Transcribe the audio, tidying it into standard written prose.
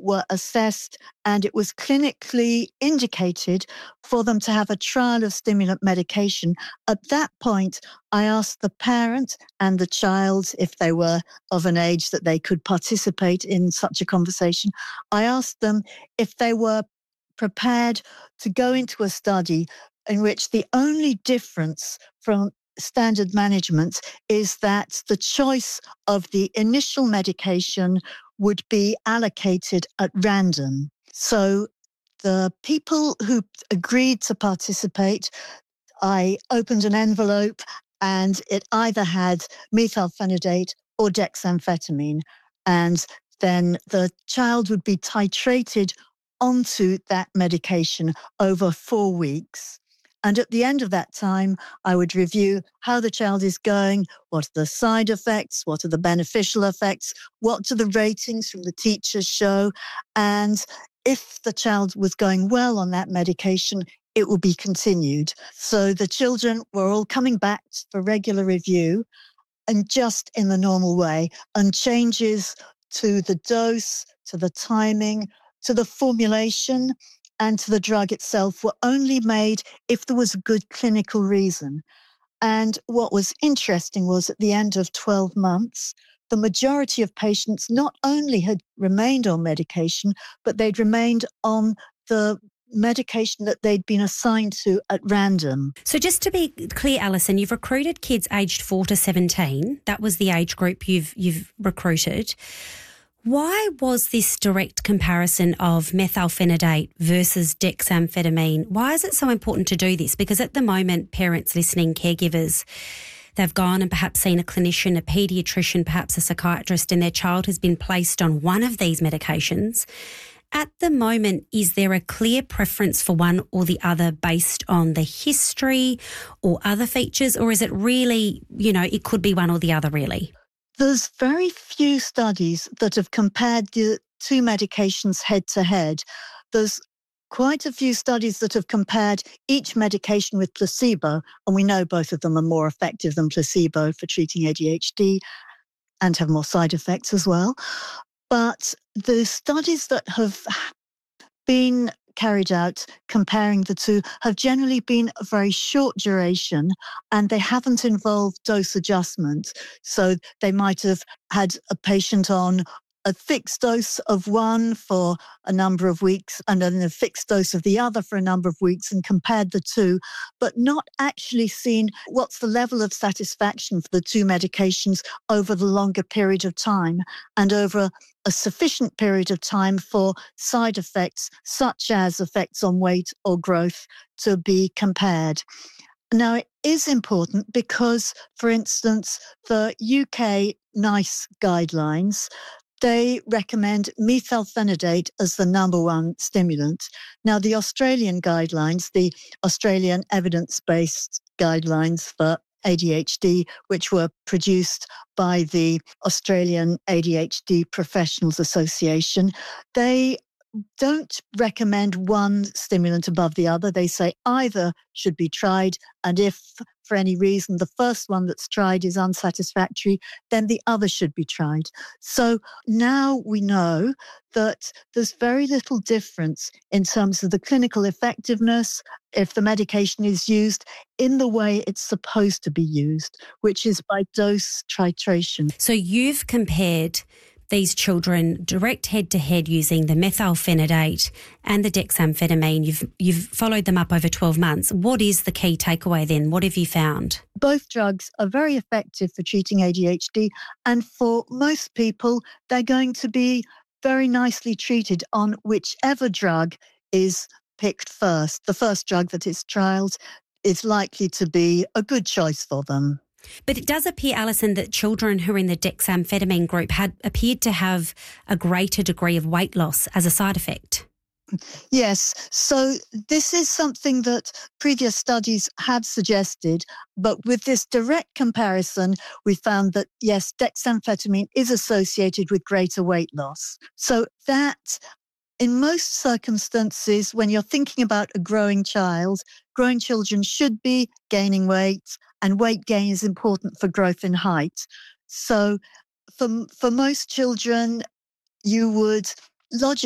were assessed, and it was clinically indicated for them to have a trial of stimulant medication. At that point, I asked the parent and the child, if they were of an age that they could participate in such a conversation, I asked them if they were prepared to go into a study in which the only difference from standard management is that the choice of the initial medication would be allocated at random. So the people who agreed to participate, I opened an envelope and it either had methylphenidate or dexamphetamine. And then the child would be titrated onto that medication over 4 weeks. And at the end of that time, I would review how the child is going, what are the side effects, what are the beneficial effects, what do the ratings from the teachers show, and if the child was going well on that medication, it will be continued. So the children were all coming back for regular review and just in the normal way, and changes to the dose, to the timing, to the formulation, and to the drug itself were only made if there was a good clinical reason. And what was interesting was at the end of 12 months, the majority of patients not only had remained on medication, but they'd remained on the medication that they'd been assigned to at random. So just to be clear, Alison, you've recruited kids aged 4 to 17. That was the age group you've recruited. Why was this direct comparison of methylphenidate versus dexamphetamine? Why is it so important to do this? Because at the moment, parents listening, caregivers, they've gone and perhaps seen a clinician, a paediatrician, perhaps a psychiatrist, and their child has been placed on one of these medications. At the moment, is there a clear preference for one or the other based on the history or other features, or is it really, it could be one or the other really? There's very few studies that have compared the two medications head to head. There's quite a few studies that have compared each medication with placebo, and we know both of them are more effective than placebo for treating ADHD and have more side effects as well. But the studies that have been carried out comparing the two have generally been a very short duration, and they haven't involved dose adjustment. So they might have had a patient on a fixed dose of one for a number of weeks and then a fixed dose of the other for a number of weeks and compared the two, but not actually seen what's the level of satisfaction for the two medications over the longer period of time and over a sufficient period of time for side effects, such as effects on weight or growth, to be compared. Now, it is important because, for instance, the UK NICE guidelines, they recommend methylphenidate as the number one stimulant. Now, the Australian guidelines, the Australian evidence-based guidelines for ADHD, which were produced by the Australian ADHD Professionals Association, they don't recommend one stimulant above the other. They say either should be tried, and if for any reason the first one that's tried is unsatisfactory, then the other should be tried. So now we know that there's very little difference in terms of the clinical effectiveness if the medication is used in the way it's supposed to be used, which is by dose titration. So you've compared these children direct head-to-head using the methylphenidate and the dexamphetamine. You've followed them up over 12 months. What is the key takeaway then? What have you found? Both drugs are very effective for treating ADHD, and for most people, they're going to be very nicely treated on whichever drug is picked first. The first drug that is trialled is likely to be a good choice for them. But it does appear, Alison, that children who are in the dexamphetamine group had appeared to have a greater degree of weight loss as a side effect. Yes, so this is something that previous studies have suggested, but with this direct comparison, we found that, yes, dexamphetamine is associated with greater weight loss. So that, in most circumstances, when you're thinking about a growing child, growing children should be gaining weight, and weight gain is important for growth in height. So for most children, you would logically